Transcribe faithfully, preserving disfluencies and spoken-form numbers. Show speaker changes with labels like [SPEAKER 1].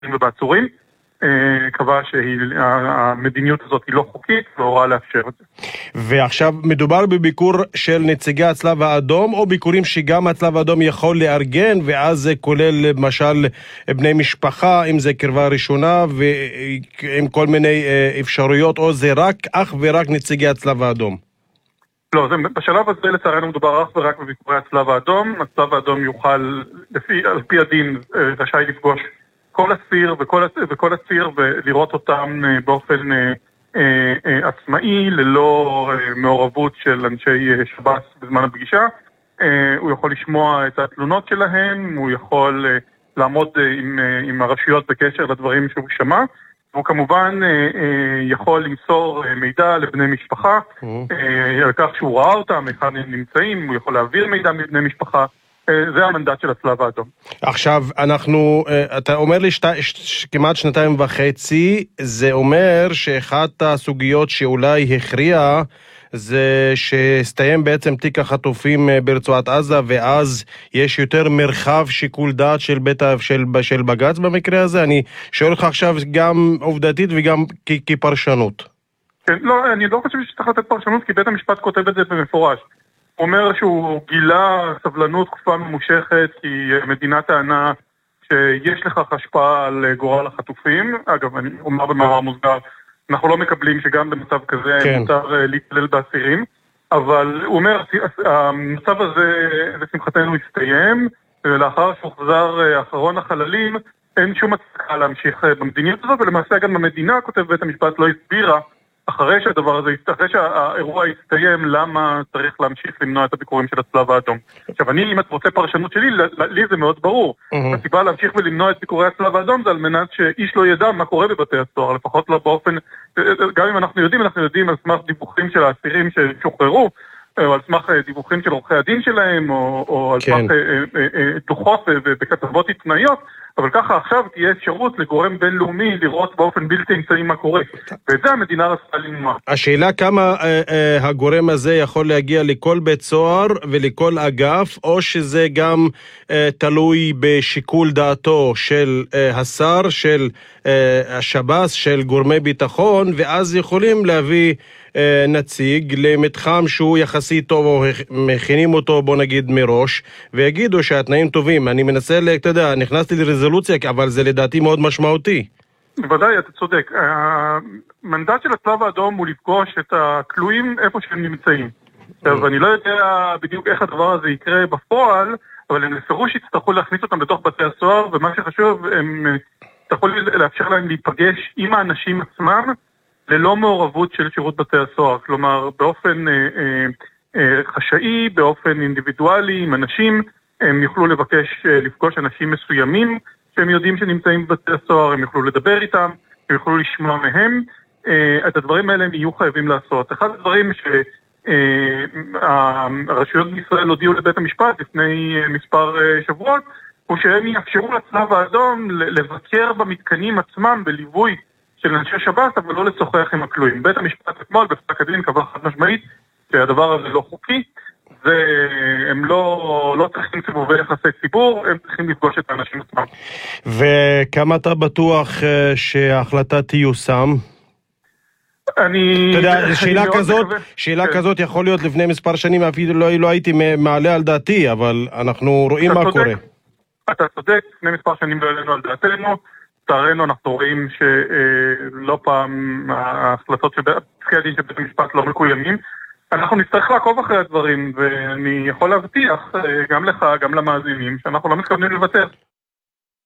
[SPEAKER 1] ובעצורים, קבע שהמדיניות הזאת היא לא חוקית והוראה לאפשר את זה.
[SPEAKER 2] ועכשיו מדובר בביקור של נציגי הצלב האדום, או ביקורים שגם הצלב האדום יכול לארגן, ואז זה כולל למשל בני משפחה, אם זה קרבה ראשונה, ועם כל מיני אפשרויות, או זה רק, אך ורק נציגי הצלב האדום?
[SPEAKER 1] לא, זה, בשלב הזה לצערנו מדובר אך ורק בביקורי הצלב האדום. הצלב האדום יוכל, לפי, על פי הדין, רשאי לפגוש כל אסיר וכל, וכל אסיר ולראות אותם באופן אה, אה, עצמאי, ללא אה, מעורבות של אנשי שב"ס בזמן הפגישה. אה, הוא יכול לשמוע את התלונות שלהם, הוא יכול אה, לעמוד אה, עם, אה, עם הרשויות בקשר לדברים שהוא שמע, והוא כמובן אה, אה, יכול למסור אה, מידע לבני משפחה, אה, על כך שהוא ראה אותם, היכן הם נמצאים, הוא יכול להעביר מידע מבני משפחה. זה המנדט של הצלב האדום.
[SPEAKER 2] עכשיו, אנחנו, אתה אומר לי שת, ש, כמעט שנתיים וחצי, זה אומר שאחת הסוגיות שאולי הכריע, זה שהסתיים בעצם תיק החטופים ברצועת עזה, ואז יש יותר מרחב שיקול דעת של בית של, של בג"ץ במקרה הזה. אני שואל אותך עכשיו גם עובדתית וגם כ, כפרשנות.
[SPEAKER 1] כן, לא, אני לא חושב שצריך לתת פרשנות, כי בית המשפט כותב את זה במפורש. הוא אומר שהוא גילה סבלנות תקופה ממושכת, כי מדינה טענה שיש לכך השפעה על גורל החטופים. אגב, אני אומר במאמר מוסגר, אנחנו לא מקבלים שגם במצב כזה כן. מותר להתעלל באסירים, אבל הוא אומר, המצב הזה לשמחתנו הסתיים, ולאחר שהוחזר אחרון החללים, אין שום הצדקה להמשיך במדיניות הזאת, ולמעשה גם המדינה, כותב בית המשפט, לא הסבירה, אחרי שהדבר הזה, אחרי שהאירוע יסתיים, למה צריך להמשיך למנוע את הביקורים של הצלב האדום. עכשיו, אני, אם את רוצה פרשנות שלי, לי זה מאוד ברור. הסיבה להמשיך ולמנוע את ביקורי הצלב האדום, זה על מנת שאיש לא ידע מה קורה בבתי הסוהר, לפחות לא באופן, גם אם אנחנו יודעים, אנחנו יודעים על סמך דיווחים של האסירים ששוחררו, או על סמך דיווחים של עורכי הדין שלהם, או, או על סמך דוחות וכתבות עיתונאיות, אבל ככה עכשיו תהיה אפשרות לגורם בינלאומי לראות באופן בלתי אמצעי מה קורה. ואת זה המדינה רצתה למנוע.
[SPEAKER 2] השאלה כמה אה, אה, הגורם הזה יכול להגיע לכל בית סוהר ולכל אגף, או שזה גם אה, תלוי בשיקול דעתו של אה, השר, של אה, השב"ס, של גורמי ביטחון, ואז יכולים להביא אה, נציג למתחם שהוא יחסית טוב, או מכינים אותו, בוא נגיד מראש, ויגידו שהתנאים טובים. אני מנסה, אתה יודע, נכנסתי לרזולוציה, אבל זה לדעתי מאוד משמעותי.
[SPEAKER 1] בוודאי, אתה צודק. המנדט של הצלב האדום הוא לפגוש את הכלואים איפה שהם נמצאים. עכשיו, אני לא יודע בדיוק איך הדבר הזה יקרה בפועל, אבל הם לפירוש יצטרכו להכניס אותם בתוך בתי הסוהר, ומה שחשוב, הם יצטרכו לאפשר להם להיפגש עם האנשים עצמם, ללא מעורבות של שירות בתי הסוהר. כלומר, באופן אה, אה, חשאי, באופן אינדיבידואלי, עם אנשים, הם יוכלו לבקש אה, לפגוש אנשים מסוימים, שהם יודעים שנמצאים בבתי הסוהר, הם יוכלו לדבר איתם, הם יוכלו לשמוע מהם. אה, את הדברים האלה הם יהיו חייבים לעשות. אחד הדברים שהרשויות בישראל הודיעו לבית המשפט לפני אה, מספר אה, שבועות, הוא שהם יאפשרו לצלב האדום לבקר במתקנים עצמם בליווי של אנשי שב"ס, אבל לא לשוחח עם הכלואים. בית המשפט אתמול בפסק הדין קבע חד משמעית שהדבר הזה לא חוקי, והם לא, לא צריכים סיבובי יחסי ציבור, הם צריכים לפגוש את האנשים עצמם.
[SPEAKER 2] וכמה אתה בטוח שההחלטה תיושם?
[SPEAKER 1] אני...
[SPEAKER 2] אתה יודע, שאלה כזאת, שאלה כזאת יכול להיות לפני מספר שנים, אפילו לא, לא הייתי מעלה על דעתי, אבל אנחנו רואים מה קורה.
[SPEAKER 1] אתה צודק, לפני מספר שנים לא עלינו על דעתנו, לצערנו אנחנו רואים שלא פעם ההחלטות של פסקי הדין של בית המשפט לא מקוימים. אנחנו נצטרך לעקוב אחרי הדברים, ואני יכול להבטיח גם לך, גם למאזינים, שאנחנו לא מתכוונים לוותר.